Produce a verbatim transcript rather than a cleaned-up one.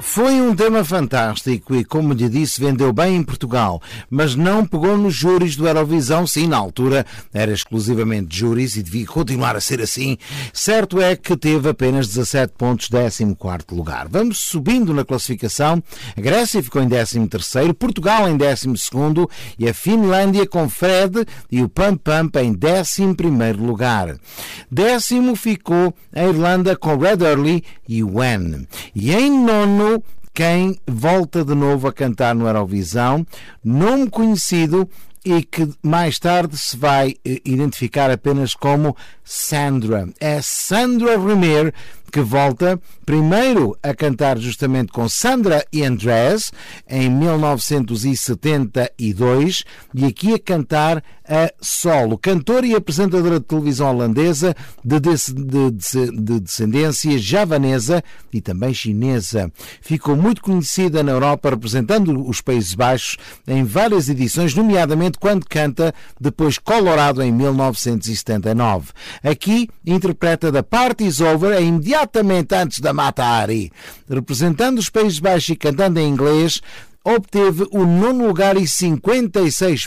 Foi um tema fantástico e, como lhe disse, vendeu bem em Portugal, mas não pegou nos júris do Eurovisão. Sim, na altura era exclusivamente júris e devia continuar a ser assim. Certo é que teve apenas dezassete pontos, décimo quarto lugar. Vamos subindo na classificação. A Grécia ficou em décimo terceiro, Portugal em décimo segundo e a Finlândia com Fred e o Pump Pump em décimo primeiro lugar. Décimo ficou a Irlanda com Red Early e When. E em nono, quem volta de novo a cantar no Eurovisão, nome conhecido e que mais tarde se vai identificar apenas como Sandra. É Sandra Remer que volta primeiro a cantar justamente com Sandra e Andrés em mil novecentos e setenta e dois e aqui a cantar a solo. Cantora e apresentadora de televisão holandesa de, de, de, de descendência javanesa e também chinesa. Ficou muito conhecida na Europa representando os Países Baixos em várias edições, nomeadamente quando canta depois Colorado em mil novecentos e setenta e nove. Aqui interpreta The Party's Over imediatamente antes da Mata Hari. Representando os Países Baixos e cantando em inglês, obteve o nono lugar e cinquenta e seis